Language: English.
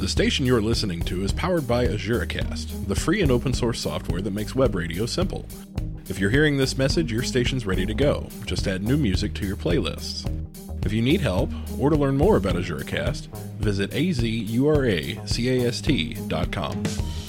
The station you're listening to is powered by AzureCast, the free and open source software that makes web radio simple. If you're hearing this message, your station's ready to go. Just add new music to your playlists. If you need help, or to learn more about AzureCast, visit azuracast.com.